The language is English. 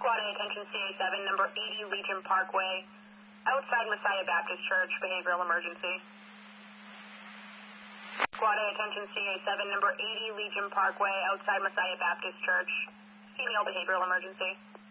Squad A, attention CA7, number 80 Legion Parkway, outside Messiah Baptist Church, behavioral emergency. Squad A, attention CA7, number 80 Legion Parkway, outside Messiah Baptist Church, female behavioral emergency.